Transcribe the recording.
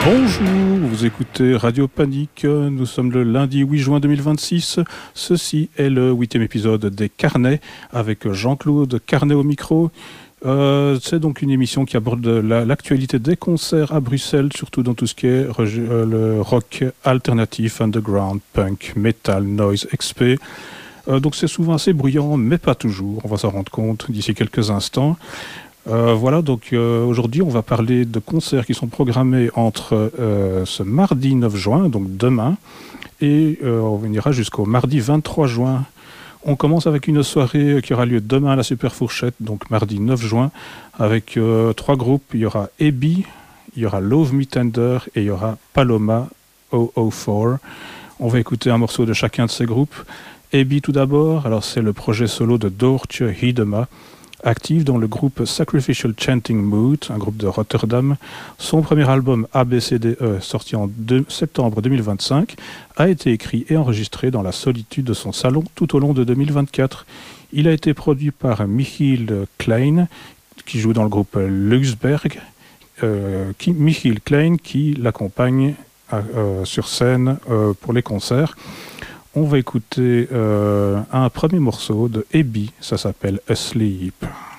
Bonjour, vous écoutez Radio Panique, nous sommes le lundi 8 juin 2026, ceci est le 8e épisode des Carnets avec Jean-Claude Carnet au micro. C'est donc une émission qui aborde l'actualité des concerts à Bruxelles, surtout dans tout ce qui est le rock alternatif, underground, punk, metal, noise, XP. Donc c'est souvent assez bruyant, mais pas toujours, on va s'en rendre compte d'ici quelques instants. Voilà, donc aujourd'hui on va parler de concerts qui sont programmés entre ce mardi 9 juin, donc demain, et on ira jusqu'au mardi 23 juin. On commence avec une soirée qui aura lieu demain à la Super Fourchette, donc mardi 9 juin, avec 3 groupes. Il y aura Ebi, il y aura Love Me Tender et il y aura Paloma 004. On va écouter un morceau de chacun de ces groupes. Ebi tout d'abord, alors c'est le projet solo de Doortje Hiedema, active dans le groupe Sacrificial Chanting Mood, un groupe de Rotterdam. Son premier album ABCDE, sorti en septembre 2025, a été écrit et enregistré dans la solitude de son salon tout au long de 2024. Il a été produit par Michiel Klein, qui joue dans le groupe Luxberg. Michiel Klein qui l'accompagne sur scène pour les concerts. On va écouter un premier morceau de Ebi, ça s'appelle Asleep.